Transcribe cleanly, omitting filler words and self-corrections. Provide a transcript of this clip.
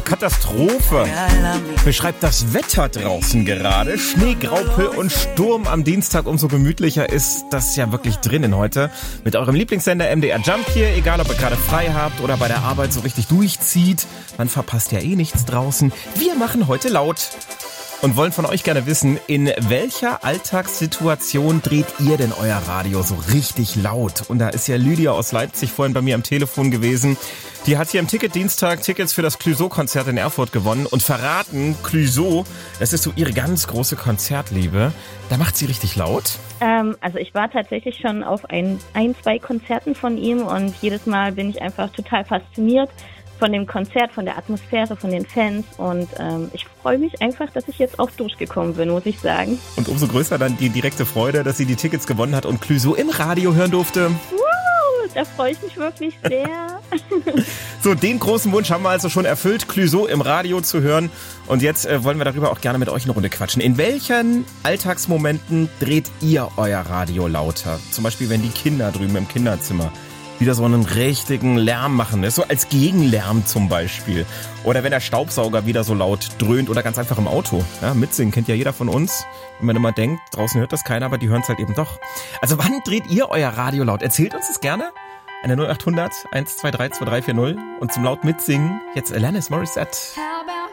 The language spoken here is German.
Katastrophe. Beschreibt das Wetter draußen gerade. Schnee, Graupel und Sturm am Dienstag. Umso gemütlicher ist das ja wirklich drinnen heute. Mit eurem Lieblingssender MDR Jump hier. Egal, ob ihr gerade frei habt oder bei der Arbeit so richtig durchzieht. Man verpasst ja eh nichts draußen. Wir machen heute laut. Und wollen von euch gerne wissen, in welcher Alltagssituation dreht ihr denn euer Radio so richtig laut? Und da ist ja Lydia aus Leipzig vorhin bei mir am Telefon gewesen. Die hat hier im Ticketdienstag Tickets für das Clouseau-Konzert in Erfurt gewonnen und verraten, Clouseau, das ist so ihre ganz große Konzertliebe. Da macht sie richtig laut. Also ich war tatsächlich schon auf zwei Konzerten von ihm und jedes Mal bin ich einfach total fasziniert von dem Konzert, von der Atmosphäre, von den Fans und ich freue mich einfach, dass ich jetzt auch durchgekommen bin, muss ich sagen. Und umso größer dann die direkte Freude, dass sie die Tickets gewonnen hat und Clouseau im Radio hören durfte. Da freue ich mich wirklich sehr. So, den großen Wunsch haben wir also schon erfüllt, Clouseau im Radio zu hören. Und jetzt wollen wir darüber auch gerne mit euch eine Runde quatschen. In welchen Alltagsmomenten dreht ihr euer Radio lauter? Zum Beispiel, wenn die Kinder drüben im Kinderzimmer wieder so einen richtigen Lärm machen, so als Gegenlärm zum Beispiel. Oder wenn der Staubsauger wieder so laut dröhnt oder ganz einfach im Auto. Ja, mitsingen kennt ja jeder von uns. Wenn man immer denkt, draußen hört das keiner, aber die hören es halt eben doch. Also wann dreht ihr euer Radio laut? Erzählt uns das gerne. Eine 0800 123 2340 und zum laut mitsingen jetzt Alanis Morissette.